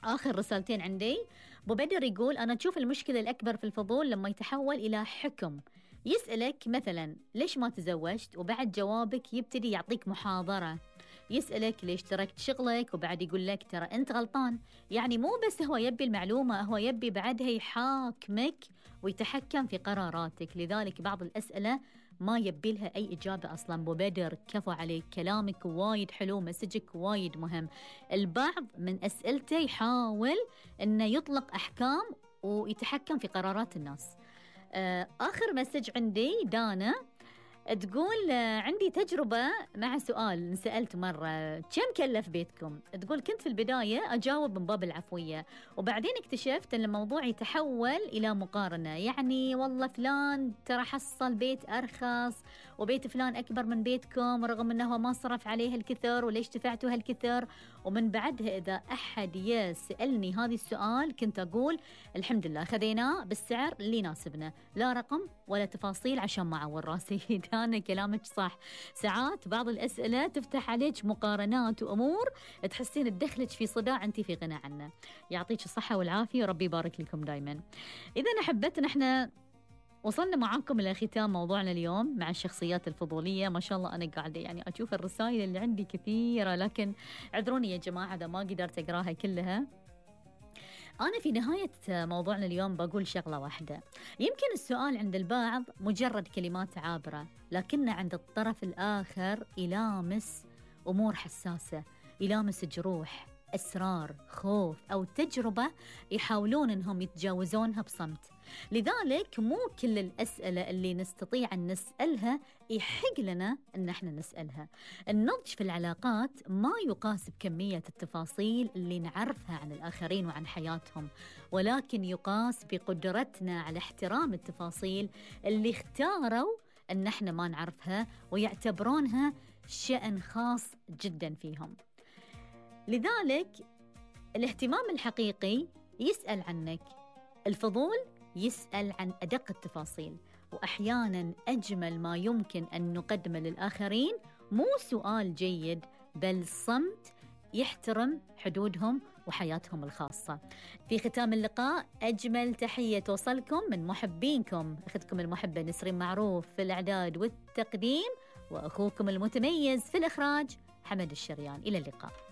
آخر رسالتين عندي. أبو بدر يقول أنا أشوف المشكلة الأكبر في الفضول لما يتحول إلى حكم. يسألك مثلا ليش ما تزوجت، وبعد جوابك يبتدي يعطيك محاضرة. يسألك ليش تركت شغلك، وبعد يقول لك ترى أنت غلطان. يعني مو بس هو يبي المعلومة، هو يبي بعدها يحاكمك ويتحكم في قراراتك. لذلك بعض الأسئلة ما يبي لها أي إجابة أصلا. أبو بدر كفو عليك، كلامك وايد حلو، مسجك وايد مهم. البعض من أسئلته يحاول أنه يطلق أحكام ويتحكم في قرارات الناس. آخر مسج عندي دانا تقول عندي تجربة مع سؤال سألت مرة كم كلف بيتكم؟ تقول كنت في البداية أجاوب من باب العفوية، وبعدين اكتشفت أن الموضوع يتحول إلى مقارنة. يعني والله فلان ترى حصل بيت أرخص، وبيت فلان أكبر من بيتكم رغم أنه ما صرف عليه الكثر، وليش دفعتوا هالكثر؟ ومن بعدها إذا أحد يسألني هذا السؤال كنت أقول الحمد لله خذيناه بالسعر اللي يناسبنا، لا رقم ولا تفاصيل عشان ما أعور راسي. أنا كلامك صح، ساعات بعض الأسئلة تفتح عليك مقارنات وأمور تحسين تدخلك في صداع أنت في غنى عنه. يعطيك الصحة والعافية وربي يبارك لكم دايما. إذا أحبتنا احنا وصلنا معاكم إلى ختام موضوعنا اليوم مع الشخصيات الفضولية. ما شاء الله أنا قاعدة يعني أشوف الرسائل اللي عندي كثيرة، لكن اعذروني يا جماعة إذا ما قدرت أقراها كلها. أنا في نهاية موضوعنا اليوم بقول شغلة واحدة. يمكن السؤال عند البعض مجرد كلمات عابرة، لكن عند الطرف الآخر يلامس أمور حساسة، يلامس جروح، أسرار، خوف أو تجربة يحاولون أنهم يتجاوزونها بصمت. لذلك مو كل الأسئلة اللي نستطيع أن نسألها يحق لنا أن احنا نسألها. النضج في العلاقات ما يقاس بكمية التفاصيل اللي نعرفها عن الآخرين وعن حياتهم، ولكن يقاس بقدرتنا على احترام التفاصيل اللي اختاروا أن احنا ما نعرفها ويعتبرونها شأن خاص جدا فيهم. لذلك الاهتمام الحقيقي يسأل عنك، الفضول يسأل عن أدق التفاصيل، وأحيانا أجمل ما يمكن أن نقدمه للآخرين مو سؤال جيد بل صمت يحترم حدودهم وحياتهم الخاصة. في ختام اللقاء أجمل تحية توصلكم من محبينكم، أختكم المحبة نسرين معروف في الإعداد والتقديم، وأخوكم المتميز في الإخراج حمد الشريان. إلى اللقاء.